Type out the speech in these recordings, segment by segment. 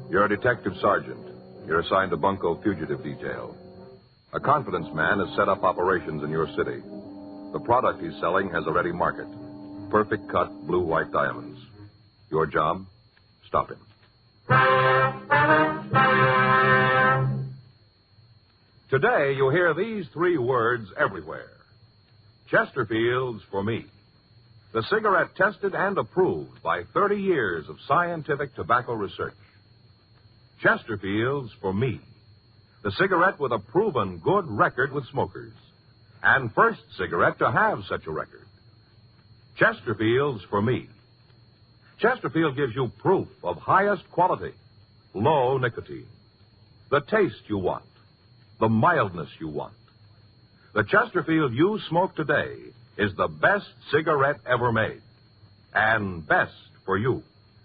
You're a detective sergeant. You're assigned to Bunko Fugitive Detail. A confidence man has set up operations in your city. The product he's selling has a ready market. Perfect cut blue-white diamonds. Your job? Stop him. Today, you hear these three words everywhere. Chesterfield's for me. The cigarette tested and approved by 30 years of scientific tobacco research. Chesterfield's for me. The cigarette with a proven good record with smokers. And first cigarette to have such a record. Chesterfield's for me. Chesterfield gives you proof of highest quality, low nicotine. The taste you want. The mildness you want. The Chesterfield you smoke today is the best cigarette ever made. And best for you.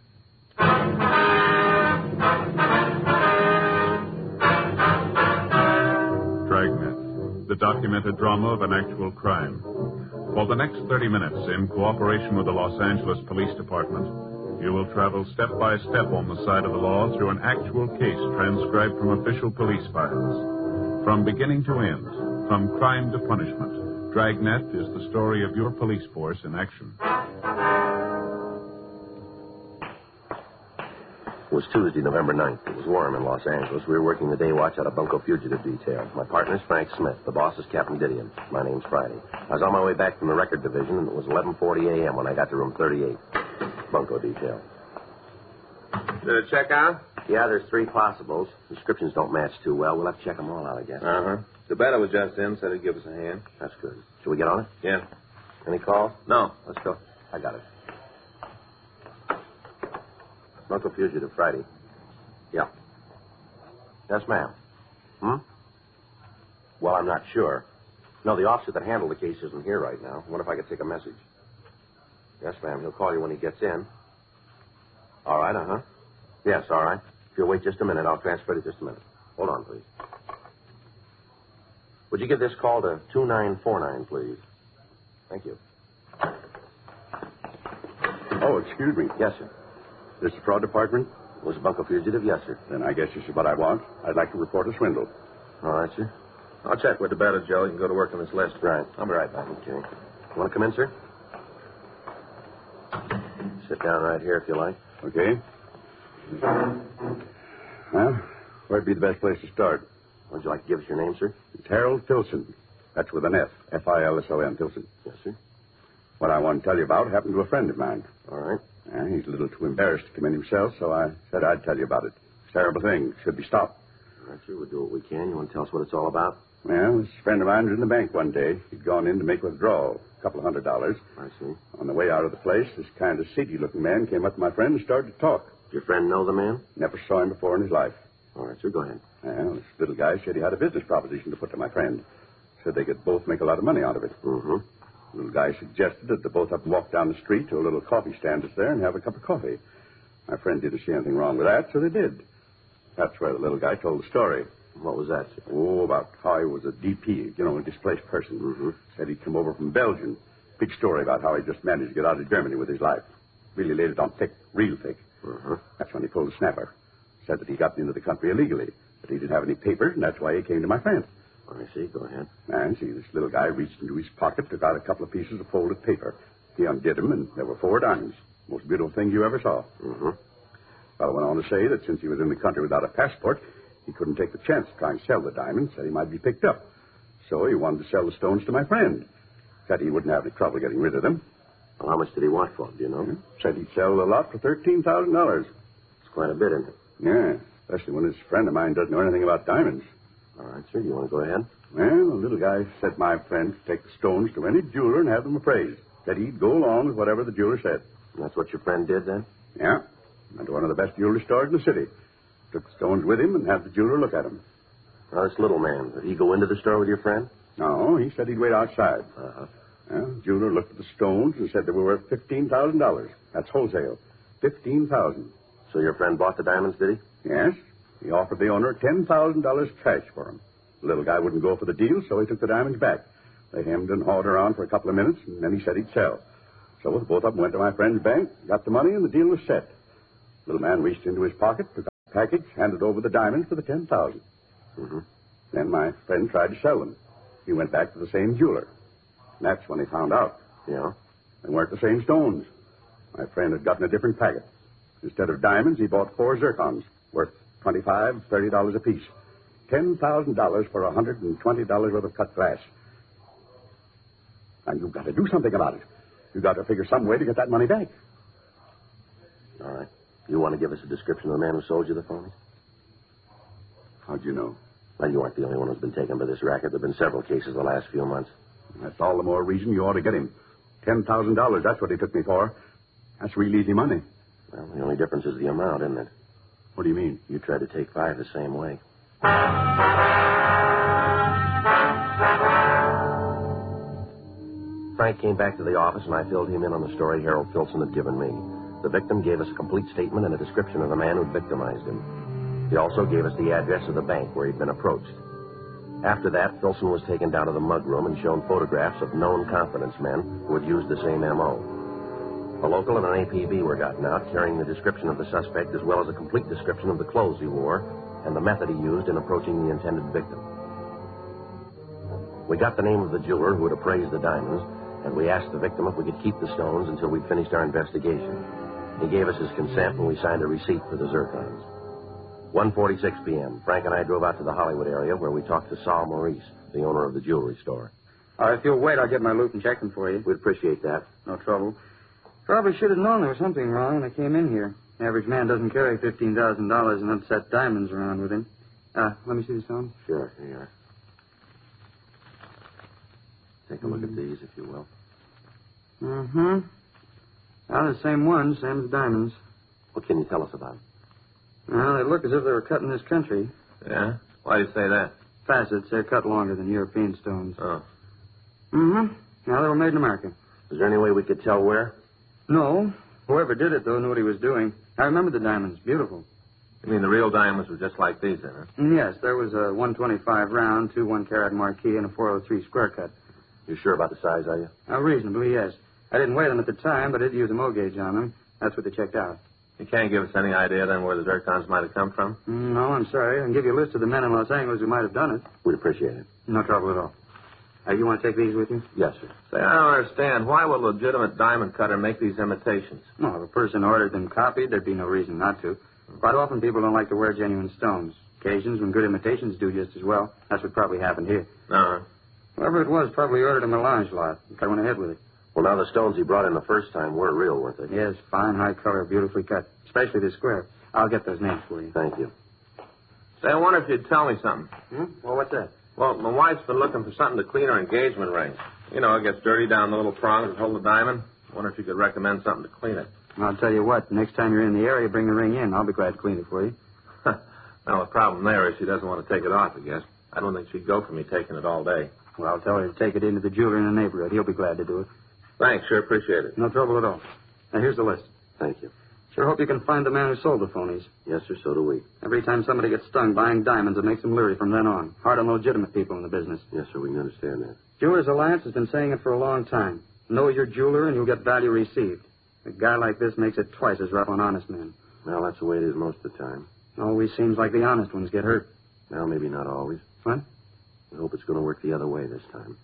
Dragnet, the documented drama of an actual crime. For the next 30 minutes, in cooperation with the Los Angeles Police Department, you will travel step by step on the side of the law through an actual case transcribed from official police files. From beginning to end, from crime to punishment, Dragnet is the story of your police force in action. It was Tuesday, November 9th. It was warm in Los Angeles. We were working the day watch out of Bunko Fugitive Detail. My partner's Frank Smith. The boss is Captain Didion. My name's Friday. I was on my way back from the record division, and it was 11:40 a.m. when I got to room 38. Bunko Detail. Did it check out? Yeah, there's 3 possibles. Descriptions don't match too well. We'll have to check them all out, I guess. Uh-huh. Zabetta was just in, said he'd give us a hand. That's good. Shall we get on it? Yeah. Any calls? No. Let's go. I got it. Bunko Fugitive, Friday. Yeah. Yes, ma'am. Well, I'm not sure. No, the officer that handled the case isn't here right now. I wonder if I could take a message. Yes, ma'am. He'll call you when he gets in. All right, uh-huh. Yes, all right. If you'll wait just a minute, I'll transfer it just a minute. Hold on, please. Would you give this call to 2949, please? Thank you. Oh, excuse me. Yes, sir. This is the fraud department? Was Bunko Fugitive? Yes, sir. Then I guess this is what I want. I'd like to report a swindle. All right, sir. I'll check with Zabetta, Joe. You can go to work on this list. Right. I'll be right back. Okay. You want to come in, sir? Sit down right here if you like. Okay. Well, where'd be the best place to start? Would you like to give us your name, sir? It's Harold Filson. That's with an F. F-I-L-S-O-N, Filson. Yes, sir. What I want to tell you about happened to a friend of mine. All right. He's a little too embarrassed to come in himself, so I said I'd tell you about it. It's a terrible thing. Should be stopped. All right, sir. We'll do what we can. You want to tell us what it's all about? Well, this friend of mine was in the bank one day. He'd gone in to make a withdrawal, $200. I see. On the way out of the place, this kind of seedy-looking man came up to my friend and started to talk. Did your friend know the man? Never saw him before in his life. All right, sir. Go ahead. Well, this little guy said he had a business proposition to put to my friend. Said they could both make a lot of money out of it. Mm-hmm. The little guy suggested that the both of them walk down the street to a little coffee stand that's there and have a cup of coffee. My friend didn't see anything wrong with that, so they did. That's where the little guy told the story. What was that, sir? Oh, about how he was a DP, a displaced person. Mm-hmm. Said he'd come over from Belgium. Big story about how he just managed to get out of Germany with his life. Really laid it on thick, real thick. Mm-hmm. That's when he pulled the snapper. Said that he got into the country illegally, but he didn't have any papers, and that's why he came to my friend. I see. Go ahead. And see, this little guy reached into his pocket, took out a couple of pieces of folded paper. He undid them, and there were 4 dimes. Most beautiful thing you ever saw. Mm-hmm. Fellow went on to say that since he was in the country without a passport, he couldn't take the chance to try and sell the diamonds, said he might be picked up. So he wanted to sell the stones to my friend. Said he wouldn't have any trouble getting rid of them. Well, how much did he want for them, do you know? Said he'd sell the lot for $13,000. It's quite a bit, isn't it? Yeah, especially when this friend of mine doesn't know anything about diamonds. All right, sir. You want to go ahead? Well, the little guy said my friend could take the stones to any jeweler and have them appraised. Said he'd go along with whatever the jeweler said. And that's what your friend did, then? Yeah. Went to one of the best jewelry stores in the city. Took the stones with him and had the jeweler look at them. Now, this little man, did he go into the store with your friend? No, he said he'd wait outside. Uh-huh. Well, the jeweler looked at the stones and said they were worth $15,000. That's wholesale. $15,000. So your friend bought the diamonds, did he? Yes. He offered the owner $10,000 cash for them. The little guy wouldn't go for the deal, so he took the diamonds back. They hemmed and hawed around for a couple of minutes, and then he said he'd sell. So both of them went to my friend's bank, got the money, and the deal was set. The little man reached into his pocket, took out package, handed over the diamonds for the $10,000. Mm-hmm. Then my friend tried to sell them. He went back to the same jeweler. And that's when he found out. Yeah? They weren't the same stones. My friend had gotten a different packet. Instead of diamonds, he bought 4 zircons, worth $25, $30 apiece. $10,000 for $120 worth of cut glass. And you've got to do something about it. You've got to figure some way to get that money back. All right. You want to give us a description of the man who sold you the phonies? How'd you know? Well, you aren't the only one who's been taken by this racket. There have been several cases the last few months. That's all the more reason you ought to get him. $10,000, that's what he took me for. That's real easy money. Well, the only difference is the amount, isn't it? What do you mean? You tried to take 5 the same way. Frank came back to the office, and I filled him in on the story Harold Filson had given me. The victim gave us a complete statement and a description of the man who'd victimized him. He also gave us the address of the bank where he'd been approached. After that, Filson was taken down to the mug room and shown photographs of known confidence men who had used the same M.O. A local and an APB were gotten out, carrying the description of the suspect as well as a complete description of the clothes he wore and the method he used in approaching the intended victim. We got the name of the jeweler who had appraised the diamonds, and we asked the victim if we could keep the stones until we'd finished our investigation. He gave us his consent, and we signed a receipt for the zircons. 1:46 p.m., Frank and I drove out to the Hollywood area where we talked to Saul Maurice, the owner of the jewelry store. If you'll wait, I'll get my loot and check them for you. We'd appreciate that. No trouble. Probably should have known there was something wrong when I came in here. Average man doesn't carry $15,000 in unset diamonds around with him. Let me see the stones. Sure, here you are. Take a look at these, if you will. Mm-hmm. The same ones, same as diamonds. What can you tell us about them? Well, they look as if they were cut in this country. Yeah? Why do you say that? Facets, they're cut longer than European stones. Oh. Mm-hmm. Now, they were made in America. Is there any way we could tell where? No. Whoever did it, though, knew what he was doing. I remember the diamonds. Beautiful. You mean the real diamonds were just like these, then, huh? Yes, there was a 125 round, 2 1-carat marquee, and a 403 square cut. You sure about the size, are you? Reasonably, yes. I didn't weigh them at the time, but I did use a mo gauge on them. That's what they checked out. You can't give us any idea, then, where the zircons might have come from? No, I'm sorry. I can give you a list of the men in Los Angeles who might have done it. We'd appreciate it. No trouble at all. You want to take these with you? Yes, sir. Say, I don't understand. Why would a legitimate diamond cutter make these imitations? No, if a person ordered them copied, there'd be no reason not to. Quite often people don't like to wear genuine stones. Occasions when good imitations do just as well. That's what probably happened here. Uh-huh. Whoever it was probably ordered a melange lot. Cut went ahead with it. Well, now the stones he brought in the first time were real, weren't they? Yes, fine, high color, beautifully cut. Especially the square. I'll get those names for you. Thank you. Say, I wonder if you'd tell me something. Well, what's that? Well, my wife's been looking for something to clean her engagement ring. You know, it gets dirty down the little prongs that hold the diamond. I wonder if you could recommend something to clean it. I'll tell you what, next time you're in the area, bring the ring in. I'll be glad to clean it for you. Well, the problem there is she doesn't want to take it off, I guess. I don't think she'd go for me taking it all day. Well, I'll tell her to take it into the jeweler in the neighborhood. He'll be glad to do it. Thanks, sure appreciate it. No trouble at all. Now, here's the list. Thank you. Sure hope you can find the man who sold the phonies. Yes, sir, so do we. Every time somebody gets stung buying diamonds, it makes them leery from then on. Hard on legitimate people in the business. Yes, sir, we can understand that. Jewelers Alliance has been saying it for a long time. Know your jeweler and you'll get value received. A guy like this makes it twice as rough on honest men. Well, that's the way it is most of the time. Always seems like the honest ones get hurt. Well, maybe not always. What? We hope it's going to work the other way this time.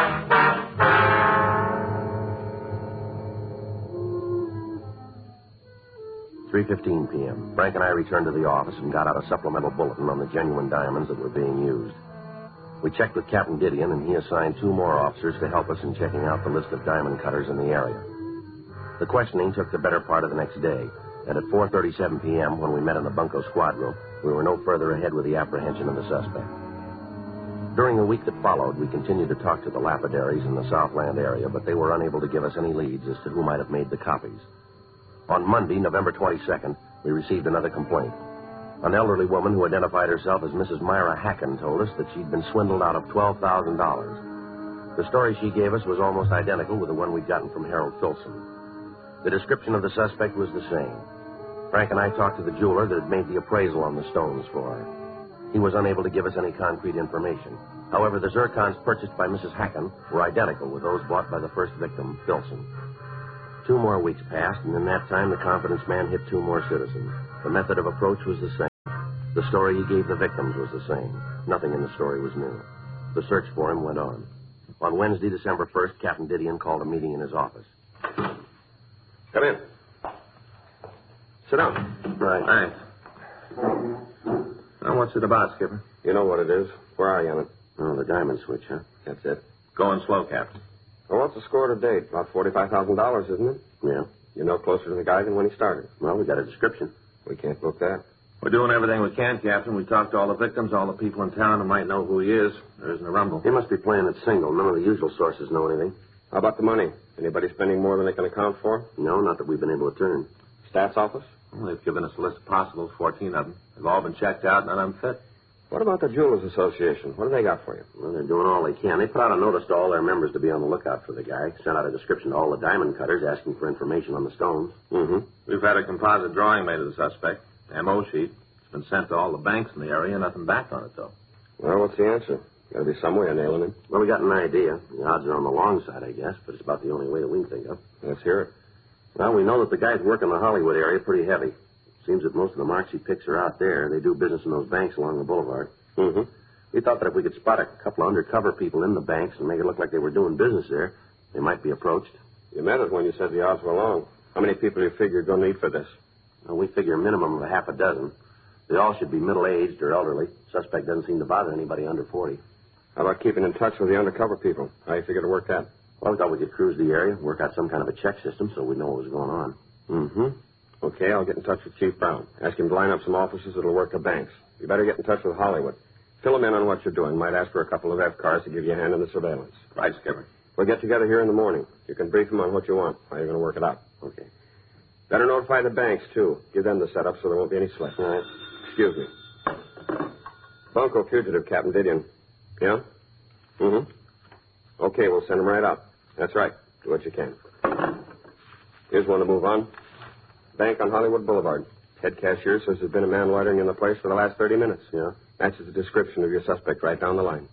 "3:15 p.m. Frank and I returned to the office and got out a supplemental bulletin on the genuine diamonds that were being used. We checked with Captain Didion, and he assigned 2 more officers to help us in checking out the list of diamond cutters in the area. The questioning took the better part of the next day, and at 4:37 p.m., when we met in the bunco squad room, we were no further ahead with the apprehension of the suspect. During the week that followed, we continued to talk to the lapidaries in the Southland area, but they were unable to give us any leads as to who might have made the copies. On Monday, November 22nd, we received another complaint. An elderly woman who identified herself as Mrs. Myra Hacken told us that she'd been swindled out of $12,000. The story she gave us was almost identical with the one we'd gotten from Harold Filson. The description of the suspect was the same. Frank and I talked to the jeweler that had made the appraisal on the stones for her. He was unable to give us any concrete information. However, the zircons purchased by Mrs. Hacken were identical with those bought by the first victim, Filson. 2 more weeks passed, and in that time, the confidence man hit 2 more citizens. The method of approach was the same. The story he gave the victims was the same. Nothing in the story was new. The search for him went on. On Wednesday, December 1st, Captain Didion called a meeting in his office. Come in. Sit down. Right. Thanks. Now, what's it about, Skipper? You know what it is. Where are you on it? Oh, the diamond switch, huh? That's it. Going slow, Captain. Well, what's the score to date? About $45,000, isn't it? Yeah. You're no closer to the guy than when he started. Well, we got a description. We can't book that. We're doing everything we can, Captain. We talked to all the victims, all the people in town who might know who he is. There isn't a rumble. He must be playing it single. None of the usual sources know anything. How about the money? Anybody spending more than they can account for? No, not that we've been able to turn. Staff's office? Well, they've given us a list of possibles, 14 of them. They've all been checked out, none of them fit. What about the Jewelers Association? What do they got for you? Well, they're doing all they can. They put out a notice to all their members to be on the lookout for the guy. Sent out a description to all the diamond cutters asking for information on the stones. Mm-hmm. We've had a composite drawing made of the suspect. M.O. sheet. It's been sent to all the banks in the area. Nothing back on it, though. Well, what's the answer? Got to be some way of nailing him. Well, we got an idea. The odds are on the long side, I guess, but it's about the only way that we can think of. Let's hear it. Well, we know that the guys work in the Hollywood area pretty heavy. Seems that most of the marks he picks are out there. They do business in those banks along the boulevard. Mm-hmm. We thought that if we could spot a couple of undercover people in the banks and make it look like they were doing business there, they might be approached. You meant it when you said the odds were long. How many people do you figure you're going to need for this? Well, we figure a minimum of a half a dozen. They all should be middle-aged or elderly. Suspect doesn't seem to bother anybody under 40. How about keeping in touch with the undercover people? How do you figure to work that? Well, we thought we could cruise the area, work out some kind of a check system so we'd know what was going on. Mm-hmm. Okay, I'll get in touch with Chief Brown. Ask him to line up some officers that'll work the banks. You better get in touch with Hollywood. Fill him in on what you're doing. Might ask for a couple of F-cars to give you a hand in the surveillance. Right, Skipper. We'll get together here in the morning. You can brief him on what you want, how you're going to work it out. Okay. Better notify the banks, too. Give them the setup so there won't be any slip. All right. Excuse me. Bunko fugitive, Captain Didion. Yeah? Mm-hmm. Okay, we'll send him right up. That's right. Do what you can. Here's one to move on. Bank on Hollywood Boulevard. Head cashier says there's been a man loitering in the place for the last 30 minutes. Yeah? Matches the description of your suspect right down the line.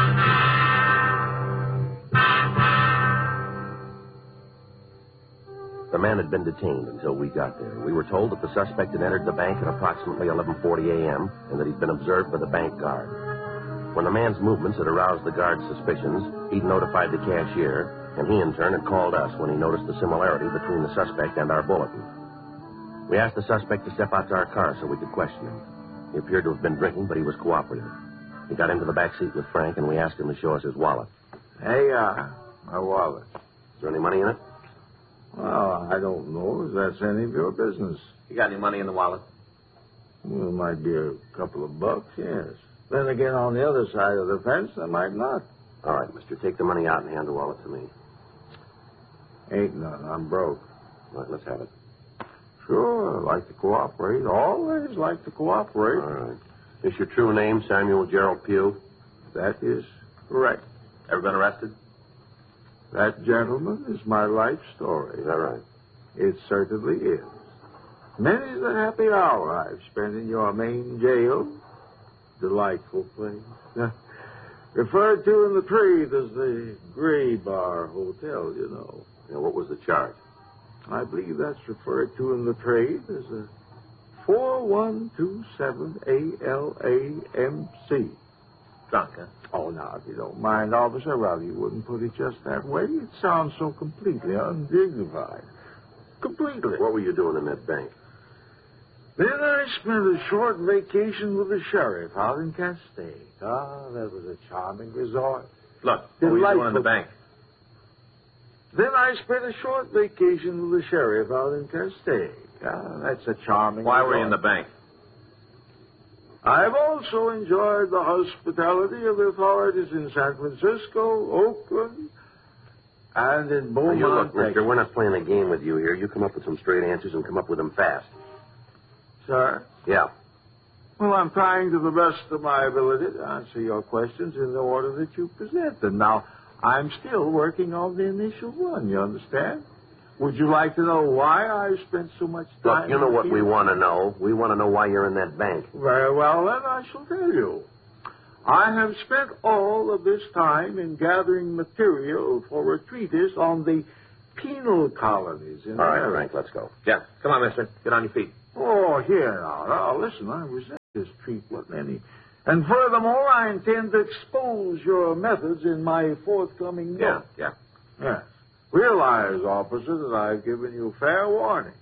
The man had been detained until we got there. We were told that the suspect had entered the bank at approximately 11:40 a.m. and that he'd been observed by the bank guard. When the man's movements had aroused the guard's suspicions, he'd notified the cashier, and he in turn had called us when he noticed the similarity between the suspect and our bulletin. We asked the suspect to step out to our car so we could question him. He appeared to have been drinking, but he was cooperative. He got into the back seat with Frank, and we asked him to show us his wallet. Hey, my wallet. Is there any money in it? Well, I don't know if that's any of your business. You got any money in the wallet? Well, it might be a couple of bucks, yes. Then again, on the other side of the fence, there might not. All right, mister, take the money out and hand the wallet to me. Ain't none. I'm broke. All right, let's have it. Sure, I like to cooperate. Always like to cooperate. All right. Is your true name Samuel Gerald Pugh? That is correct. Ever been arrested? That, gentlemen, is my life story. Is that right? It certainly is. Many's the happy hour I've spent in your main jail. Delightful place. Referred to in the trade as the Gray Bar Hotel, you know. Now, what was the charge? I believe that's referred to in the trade as a 4127 ALAMC. Drunk, huh? Oh, now, if you don't mind, officer, rather you wouldn't put it just that way. It sounds so completely undignified. Completely. What were you doing in that bank? Then I spent a short vacation with the sheriff out in Castaic. Ah, that was a charming resort. Look, what were you doing in the bank? Then I spent a short vacation with the sheriff out in Castaic. Ah, that's a charming Why resort. were you in the bank? I've also enjoyed the hospitality of the authorities in San Francisco, Oakland, and in Beaumont, Now, you look, mister, Texas. we're not playing a game with you here. You come up with some straight answers and come up with them fast. Sir? Yeah. Well, I'm trying to the best of my ability to answer your questions in the order that you present them. Now, I'm still working on the initial one, you understand? Would you like to know why I spent so much time... Look, you know what we want to know. We want to know why you're in that bank. Very well, then I shall tell you. I have spent all of this time in gathering material for a treatise on the penal colonies in All right, America. Frank, let's go. Yeah. Come on, mister. Get on your feet. Oh, here now. Now, listen, I resent this. his treatment. And furthermore, I intend to expose your methods in my forthcoming book. Yeah. Yes. Realize, officer, that I've given you fair warning.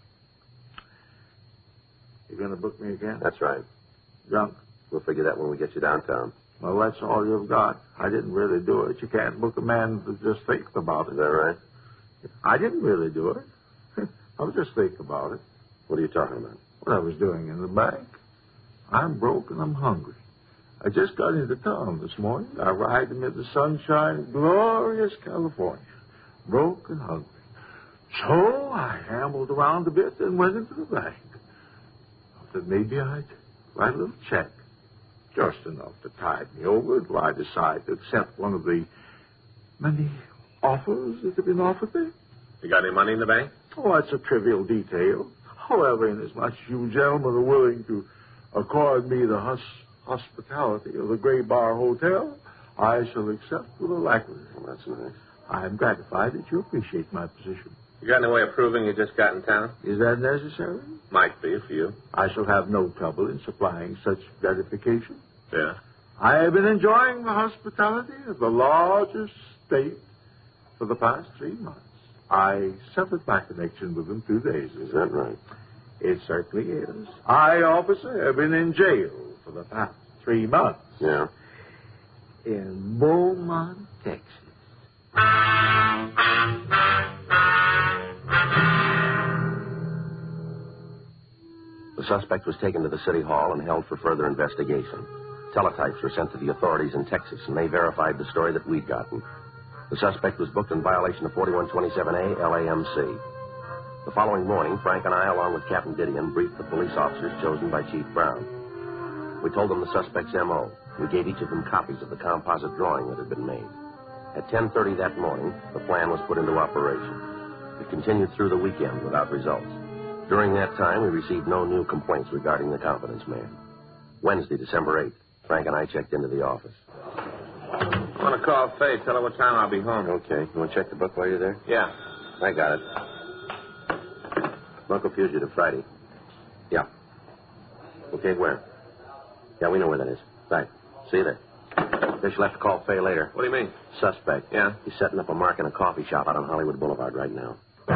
You going to book me again? That's right. Junk? We'll figure that when we get you downtown. Well, that's all you've got. I didn't really do it. You can't book a man that just thinks about it. Is that right? I didn't really do it. I was just thinking about it. What are you talking about? What I was doing in the bank. I'm broke and I'm hungry. I just got into town this morning. I arrived amid the sunshine of glorious California. Broke and hungry. So I ambled around a bit and went into the bank. I thought maybe I'd write a little check. Just enough to tide me over until I decide to accept one of the many offers that have been offered me. You got any money in the bank? Oh, that's a trivial detail. However, inasmuch as you gentlemen are willing to accord me the hospitality of the Gray Bar Hotel, I shall accept with alacrity. Well, that's nice. I am gratified that you appreciate my position. You got any way of proving you just got in town? Is that necessary? Might be for you. I shall have no trouble in supplying such gratification. Yeah. I have been enjoying the hospitality of the largest state for the past 3 months. I severed my connection with them 2 days ago. Is that right? It certainly is. I, officer, have been in jail for the past 3 months. Yeah. In Beaumont, Texas. The suspect was taken to the city hall and held for further investigation. Teletypes were sent to the authorities in Texas, and they verified the story that we'd gotten. The suspect was booked in violation of 4127A LAMC. The following morning, Frank and I, along with Captain Didion, briefed the police officers chosen by Chief Brown. We told them the suspect's M.O. We gave each of them copies of the composite drawing that had been made. At 10:30 that morning, the plan was put into operation. It continued through the weekend without results. During that time, we received no new complaints regarding the confidence man. Wednesday, December 8th, Frank and I checked into the office. I want to call Faye. Tell her what time I'll be home. Okay. You want to check the book while you're there? Yeah. I got it. Bunko Fugitive, Friday. Yeah. Okay, where? Yeah, we know where that is. Right. See you there. Guess you'll have to call Faye later. What do you mean? Suspect. Yeah? He's setting up a mark in a coffee shop out on Hollywood Boulevard right now.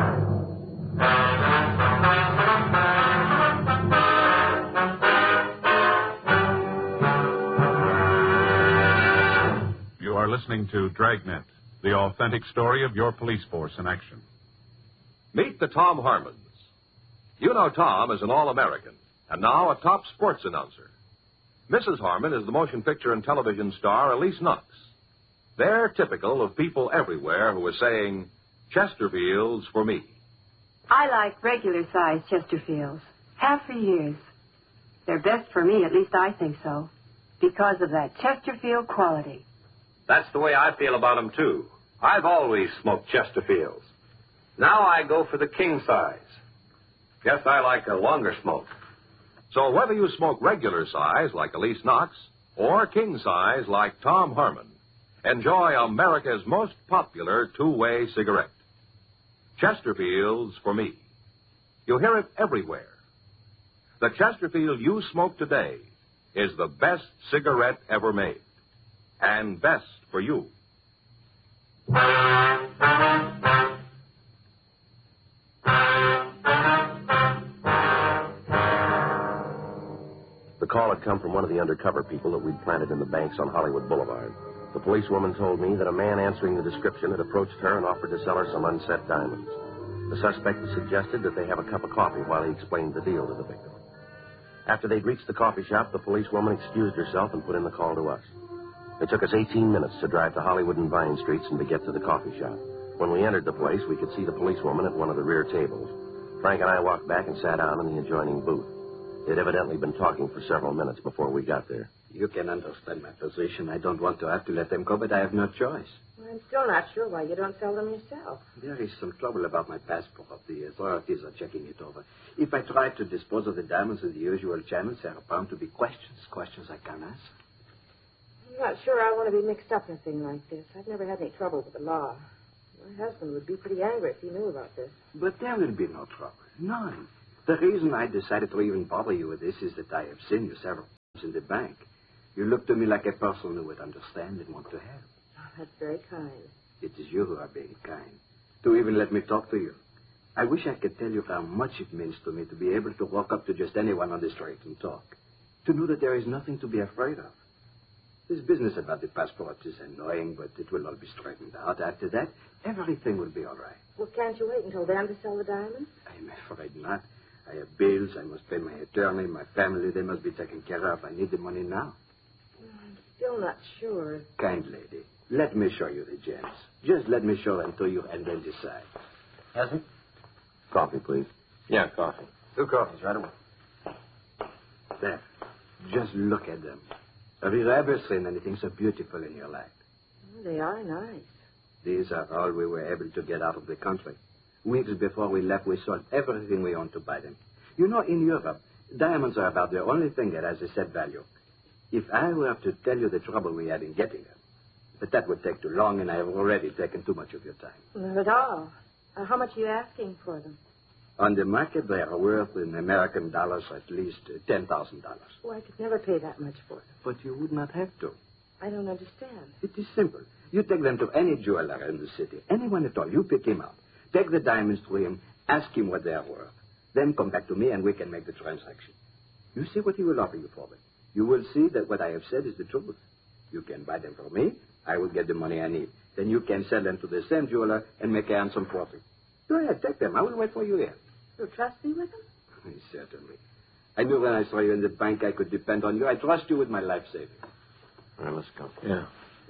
You are listening to Dragnet, the authentic story of your police force in action. Meet the Tom Harmons. You know Tom is an All-American, and now a top sports announcer. Mrs. Harmon is the motion picture and television star Elise Knox. They're typical of people everywhere who are saying, Chesterfields for me. I like regular-sized Chesterfields. Have for years. They're best for me, at least I think so, because of that Chesterfield quality. That's the way I feel about them, too. I've always smoked Chesterfields. Now I go for the king size. Guess I like a longer smoke. So whether you smoke regular size like Elise Knox or king size like Tom Harmon, enjoy America's most popular two-way cigarette. Chesterfields for me. You hear it everywhere. The Chesterfield you smoke today is the best cigarette ever made. And best for you. The call had come from one of the undercover people that we'd planted in the banks on Hollywood Boulevard. The policewoman told me that a man answering the description had approached her and offered to sell her some unset diamonds. The suspect had suggested that they have a cup of coffee while he explained the deal to the victim. After they'd reached the coffee shop, the policewoman excused herself and put in the call to us. It took us 18 minutes to drive to Hollywood and Vine Streets and to get to the coffee shop. When we entered the place, we could see the policewoman at one of the rear tables. Frank and I walked back and sat down in the adjoining booth. They'd evidently been talking for several minutes before we got there. You can understand my position. I don't want to have to let them go, but I have no choice. Well, I'm still not sure why you don't sell them yourself. There is some trouble about my passport. The authorities are checking it over. If I try to dispose of the diamonds in the usual channels, there are bound to be questions I can't answer. I'm not sure I want to be mixed up in a thing like this. I've never had any trouble with the law. My husband would be pretty angry if he knew about this. But there will be no trouble. None. The reason I decided to even bother you with this is that I have seen you several times in the bank. You look to me like a person who would understand and want to help. Oh, that's very kind. It is you who are being kind, to even let me talk to you. I wish I could tell you how much it means to me to be able to walk up to just anyone on the street and talk. To know that there is nothing to be afraid of. This business about the passport is annoying, but it will all be straightened out. After that, everything will be all right. Well, can't you wait until then to sell the diamonds? I'm afraid not. I have bills. I must pay my attorney, my family. They must be taken care of. I need the money now. I'm still not sure. Kind lady, let me show you the gems. Just let me show them to you and then decide. Hasn't? Coffee, please. Yeah, coffee. 2 coffees right away. There. Just look at them. Have you ever seen anything so beautiful in your life? Oh, they are nice. These are all we were able to get out of the country. Weeks before we left, we sold everything we owned to buy them. You know, in Europe, diamonds are about the only thing that has a set value. If I were to tell you the trouble we had in getting them, but that would take too long, and I have already taken too much of your time. Not at all. How much are you asking for them? On the market, they are worth in American dollars at least $10,000. Oh, I could never pay that much for them. But you would not have to. I don't understand. It is simple. You take them to any jeweler in the city, anyone at all. You pick him up. Take the diamonds to him, ask him what they are worth. Then come back to me and we can make the transaction. You see what he will offer you for them. You will see that what I have said is the truth. You can buy them from me. I will get the money I need. Then you can sell them to the same jeweler and make a handsome profit. Go ahead, take them. I will wait for you here. You trust me with them? Certainly. I knew when I saw you in the bank I could depend on you. I trust you with my life savings. All right, let's go. Yeah.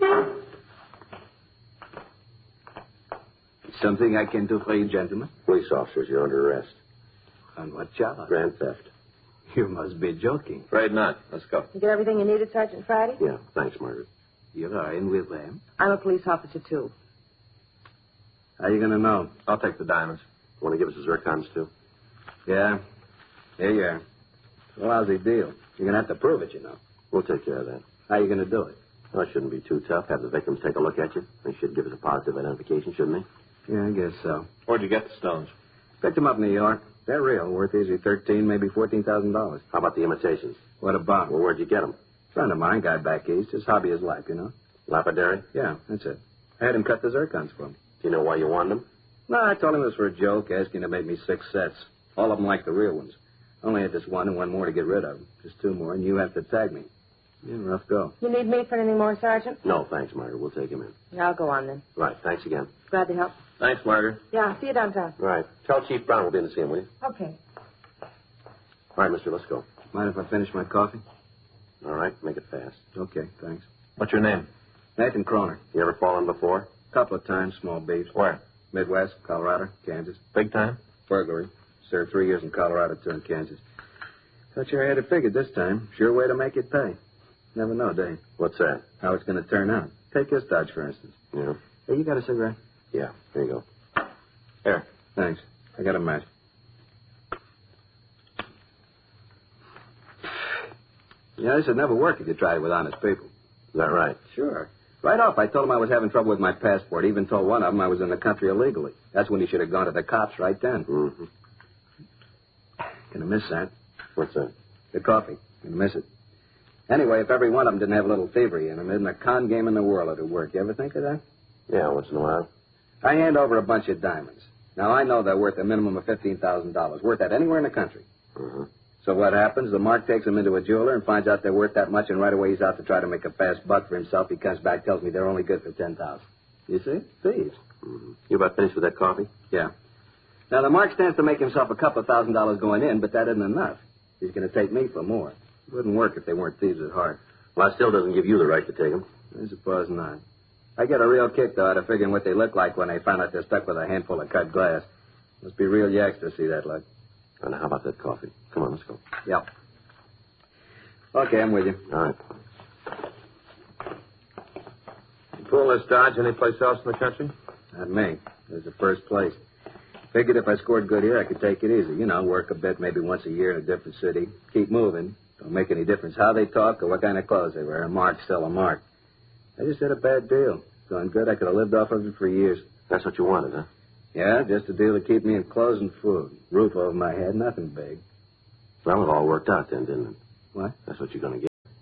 Something I can do for you, gentlemen? Police officers, you're under arrest. On what charge? Grand theft. You must be joking. Afraid not. Let's go. You get everything you needed, Sergeant Friday? Yeah, thanks, Margaret. You are in with them? I'm a police officer, too. How you going to know? I'll take the diamonds. Want to give us the zircons, too? Yeah. Here you are. A lousy deal. You're going to have to prove it, you know. We'll take care of that. How you going to do it? Well, it shouldn't be too tough. Have the victims take a look at you. They should give us a positive identification, shouldn't they? Yeah, I guess so. Where'd you get the stones? Picked them up in New York. They're real, worth easily $13,000, maybe $14,000. How about the imitations? What about? Well, where'd you get them? Friend of mine, guy back east. His hobby is life, you know. Lapidary? Yeah, that's it. I had him cut the zircons for me. Do you know why you wanted them? No, I told him it was for a joke, asking to make me 6 sets. All of them like the real ones. Only had this one and one more to get rid of. Just 2 more, and you have to tag me. Yeah, rough go. You need me for anything more, Sergeant? No, thanks, Margaret. We'll take him in. I'll go on, then. Right, thanks again. Glad to help. Thanks, Margaret. Yeah, see you downtown. Right. Tell Chief Brown we'll be in to see him, will you? Okay. All right, mister, let's go. Mind if I finish my coffee? All right, make it fast. Okay, thanks. What's your name? Nathan Croner. You ever fallen before? Couple of times, small beefs. Where? Midwest, Colorado, Kansas. Big time? Burglary. Served 3 years in Colorado, 2 in Kansas. Thought you had it figured this time. Sure way to make it pay. Never know, do you? What's that? How it's going to turn out. Take this Dodge, for instance. Yeah. Hey, you got a cigarette? Yeah, here you go. Here. Thanks. I got a match. Yeah, this would never work if you tried it with honest people. Is that right? Sure. Right off, I told him I was having trouble with my passport. Even told one of them I was in the country illegally. That's when he should have gone to the cops right then. Mm-hmm. Gonna miss that. What's that? The coffee. Gonna miss it. Anyway, if every one of them didn't have a little thievery in them, isn't a con game in the world it'd work. You ever think of that? Yeah, once in a while. I hand over a bunch of diamonds. Now, I know they're worth a minimum of $15,000. Worth that anywhere in the country. Mm-hmm. So what happens? The mark takes them into a jeweler and finds out they're worth that much, and right away he's out to try to make a fast buck for himself. He comes back, tells me they're only good for $10,000. You see? Thieves. Mm-hmm. You about finished with that coffee? Yeah. Now, the mark stands to make himself a couple of $1,000 going in, but that isn't enough. He's going to take me for more. It wouldn't work if they weren't thieves at heart. Well, that still doesn't give you the right to take them. I suppose not. I get a real kick, though, out of figuring what they look like when they find out they're stuck with a handful of cut glass. Must be real yaks to see that luck. And now, how about that coffee? Come on, let's go. Yeah. Okay, I'm with you. All right. You pull this Dodge anyplace else in the country? Not me. There's the first place. Figured if I scored good here, I could take it easy. You know, work a bit, maybe once a year in a different city. Keep moving. Don't make any difference how they talk or what kind of clothes they wear. A mark's still a mark. I just had a bad deal. It's going good. I could have lived off of it for years. That's what you wanted, huh? Yeah, just a deal to keep me in clothes and food. Roof over my head, nothing big. Well, it all worked out then, didn't it? What? That's what you're going to get.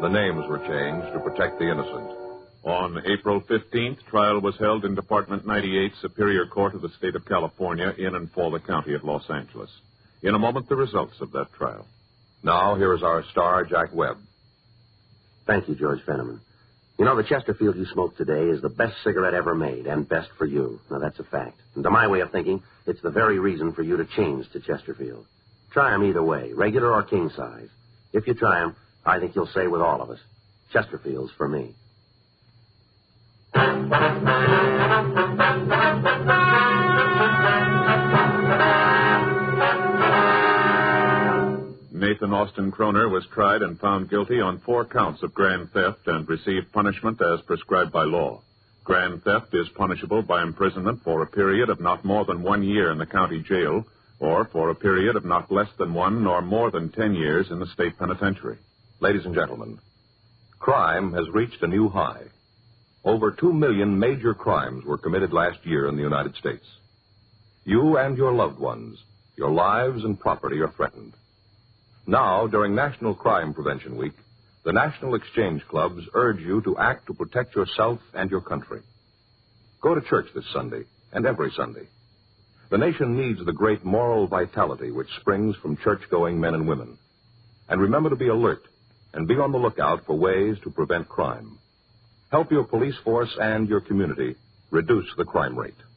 the names were changed to protect the innocent. On April 15th, trial was held in Department 98, Superior Court of the State of California, in and for the County of Los Angeles. In a moment, the results of that trial. Now, here is our star, Jack Webb. Thank you, George Fenneman. You know, the Chesterfield you smoked today is the best cigarette ever made, and best for you. Now, that's a fact. And to my way of thinking, it's the very reason for you to change to Chesterfield. Try 'em either way, regular or king size. If you try 'em, I think you'll say with all of us, Chesterfield's for me. Nathan Austin Kroner was tried and found guilty on 4 counts of grand theft and received punishment as prescribed by law. Grand theft is punishable by imprisonment for a period of not more than 1 year in the county jail, or for a period of not less than 1 nor more than 10 years in the state penitentiary. Ladies and gentlemen, crime has reached a new high. Over 2 million major crimes were committed last year in the United States. You and your loved ones, your lives and property are threatened. Now, during National Crime Prevention Week, the National Exchange Clubs urge you to act to protect yourself and your country. Go to church this Sunday and every Sunday. The nation needs the great moral vitality which springs from church-going men and women. And remember to be alert and be on the lookout for ways to prevent crime. Help your police force and your community reduce the crime rate.